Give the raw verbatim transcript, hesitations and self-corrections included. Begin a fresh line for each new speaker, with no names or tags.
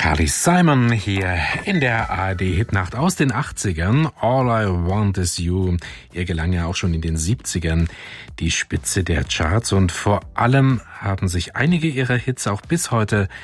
Carly Simon hier in der A R D-Hitnacht aus den achtzigern. All I Want Is You. Ihr gelang ja auch schon in den siebzigern die Spitze der Charts und vor allem haben sich einige ihrer Hits auch bis heute